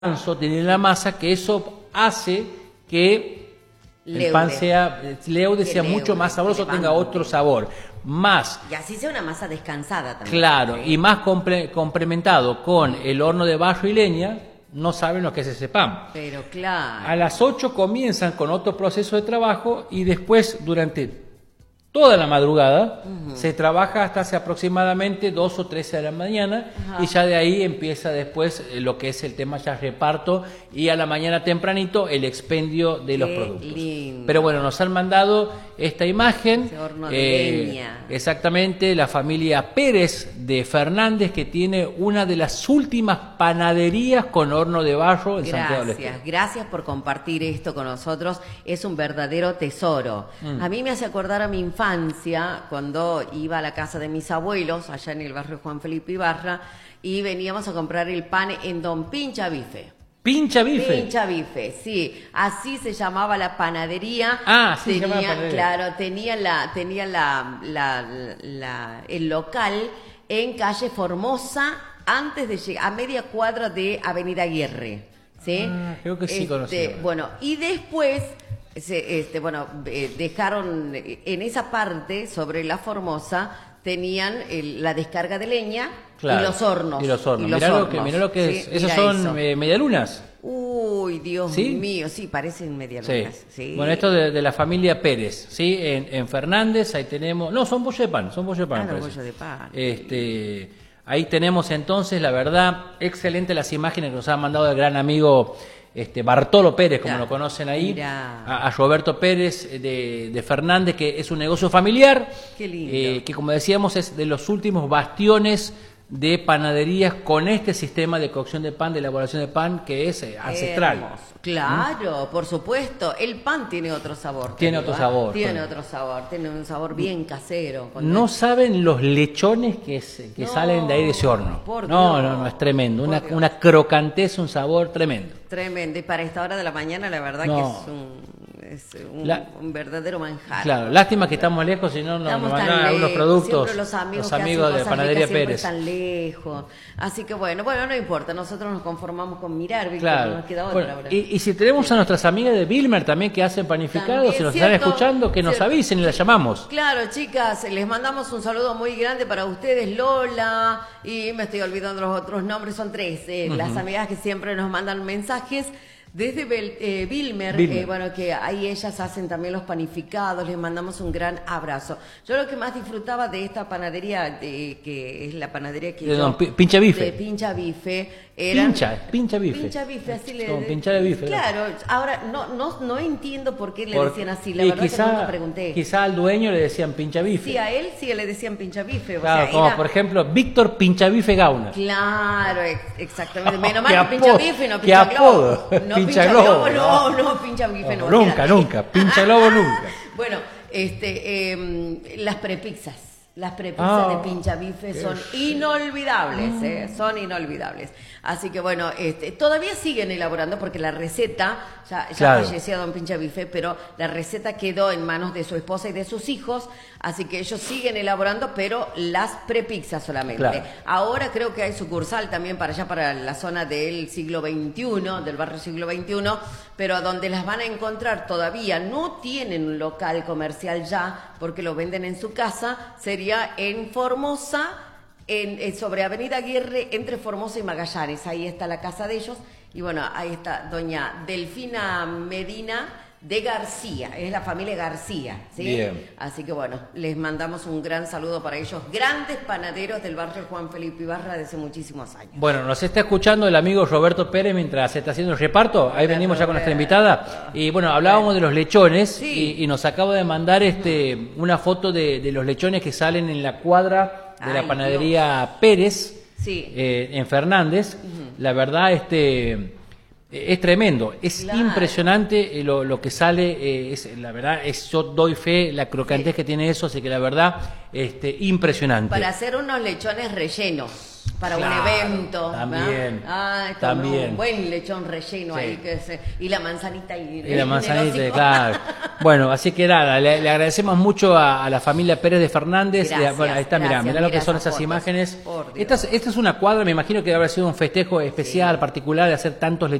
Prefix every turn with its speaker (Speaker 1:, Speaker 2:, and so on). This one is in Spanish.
Speaker 1: tiene la masa, que eso hace que el pan sea leude, sea mucho más sabroso, tenga otro sabor. Más.
Speaker 2: Y así sea una masa descansada también.
Speaker 1: Claro, y más complementado con el horno de barro y leña, no saben lo que es ese pan.
Speaker 2: Pero claro.
Speaker 1: A las 8 comienzan con otro proceso de trabajo y después durante toda la madrugada se trabaja hasta hace aproximadamente 2 o 3 de la mañana y ya de ahí empieza después lo que es el tema ya reparto y a la mañana tempranito el expendio de los productos.
Speaker 2: Lindo.
Speaker 1: Pero bueno, nos han mandado esta imagen.
Speaker 2: Ese horno de leña.
Speaker 1: Exactamente, la familia Pérez de Fernández, que tiene una de las últimas panaderías con horno de barro en Santiago del Estero.
Speaker 2: Gracias por compartir esto con nosotros. Es un verdadero tesoro. A mí me hace acordar a mi infancia, cuando iba a la casa de mis abuelos, allá en el barrio Juan Felipe Ibarra, y veníamos a comprar el pan en Don Pincha Bife.
Speaker 1: Pincha Bife.
Speaker 2: Pincha Bife, sí, así se llamaba la panadería.
Speaker 1: Ah, sí, se llamaba panadería.
Speaker 2: Claro, tenía el local en calle Formosa, antes de llegar, a media cuadra de Avenida Aguirre, ¿sí?
Speaker 1: Creo que sí conocí.
Speaker 2: Bueno, y después dejaron en esa parte, sobre la Formosa, tenían la descarga de leña. Claro, y los hornos.
Speaker 1: Y los hornos. Mirá lo que es. ¿Esos son medialunas?
Speaker 2: Uy, Dios mío, sí, parecen medialunas.
Speaker 1: Sí.
Speaker 2: Sí.
Speaker 1: Bueno, esto de la familia Pérez, ¿sí? En Fernández, ahí tenemos... No, son bollos de pan,
Speaker 2: los bollos de pan.
Speaker 1: Ahí tenemos entonces, la verdad, excelente las imágenes que nos ha mandado el gran amigo Bartolo Pérez, como lo conocen ahí, a Roberto Pérez de Fernández, que es un negocio familiar.
Speaker 2: Qué lindo.
Speaker 1: Que, como decíamos, es de los últimos bastiones de panaderías con este sistema de cocción de pan, de elaboración de pan, que es ancestral.
Speaker 2: Hermoso. Claro, por supuesto. El pan tiene otro sabor.
Speaker 1: Tiene otro sabor.
Speaker 2: Tiene un sabor bien casero.
Speaker 1: No saben los lechones que salen de ahí de ese horno. No, es tremendo. Una crocantez, un sabor tremendo.
Speaker 2: Tremendo. Y para esta hora de la mañana, la verdad que es un verdadero manjar.
Speaker 1: Claro, lástima que estamos lejos, si no nos mandan algunos productos.
Speaker 2: Siempre los
Speaker 1: amigos de Panadería Pérez.
Speaker 2: Están lejos. Así que bueno, no importa. Nosotros nos conformamos con mirar, Víctor,
Speaker 1: claro.
Speaker 2: No nos queda otra.
Speaker 1: Y si tenemos a nuestras amigas de Wilmer también que hacen panificados, si nos están escuchando, que nos avisen y las llamamos.
Speaker 2: Claro, chicas, les mandamos un saludo muy grande para ustedes, Lola, y me estoy olvidando los otros nombres, son 3, las amigas que siempre nos mandan mensajes. Desde Wilmer, que ahí ellas hacen también los panificados, les mandamos un gran abrazo. Yo lo que más disfrutaba de esta panadería, que es la panadería que
Speaker 1: Pincha Bife.
Speaker 2: De Pincha Bife,
Speaker 1: Pincha Bife.
Speaker 2: Pincha Bife, así le
Speaker 1: decían. Pincha de bife.
Speaker 2: Claro, ahora no entiendo por qué le decían así, la verdad que nunca pregunté.
Speaker 1: Quizá al dueño le decían Pincha Bife.
Speaker 2: Sí, a él sí le decían Pincha Bife.
Speaker 1: Claro, como por ejemplo Víctor Pincha Bife Gauna.
Speaker 2: Claro, exactamente. Menos mal que Pincha Bife, no Pincha
Speaker 1: Globo.
Speaker 2: No Pincha Globo, no Pincha Bife, no.
Speaker 1: Nunca, Pincha Globo nunca.
Speaker 2: Bueno, las prepizzas. Las prepizzas de Pincha Bife son inolvidables, son inolvidables. Así que bueno, todavía siguen elaborando porque la receta, ya falleció don Pincha Bife, pero la receta quedó en manos de su esposa y de sus hijos, así que ellos siguen elaborando, pero las prepizzas solamente.
Speaker 1: Claro.
Speaker 2: Ahora creo que hay sucursal también para allá, para la zona del siglo XXI, del barrio siglo XXI, pero donde las van a encontrar todavía no tienen un local comercial ya, porque lo venden en su casa, sería en Formosa, sobre Avenida Aguirre, entre Formosa y Magallanes. Ahí está la casa de ellos. Y bueno, ahí está doña Delfina Medina de García. Es la familia García, ¿sí?
Speaker 1: Bien.
Speaker 2: Así que bueno, les mandamos un gran saludo para ellos. Grandes panaderos del barrio Juan Felipe Ibarra de hace muchísimos años.
Speaker 1: Bueno, nos está escuchando el amigo Roberto Pérez mientras se está haciendo el reparto. Ahí venimos ya con nuestra invitada. Y bueno, hablábamos de los lechones y nos acaba de mandar una foto de los lechones que salen en la cuadra de la panadería Pérez, en Fernández. La verdad, es tremendo, es impresionante lo que sale, la verdad, yo doy fe, la crocantez que tiene eso, así que la verdad, impresionante.
Speaker 2: Para hacer unos lechones rellenos. para
Speaker 1: Claro,
Speaker 2: un evento.
Speaker 1: también,
Speaker 2: También. Un buen lechón relleno
Speaker 1: Sí.
Speaker 2: ahí, y la manzanita
Speaker 1: Y la manzanita,
Speaker 2: el hocico.
Speaker 1: claro. Bueno, así que nada, le agradecemos mucho a la familia Pérez de Fernández.
Speaker 2: Gracias,
Speaker 1: Bueno, ahí está,
Speaker 2: gracias,
Speaker 1: mirá lo que
Speaker 2: mira
Speaker 1: son
Speaker 2: esas
Speaker 1: esas
Speaker 2: fotos.
Speaker 1: imágenes.
Speaker 2: Por Dios.
Speaker 1: Esta es una cuadra, me imagino que debe haber sido un festejo especial, particular, de hacer tantos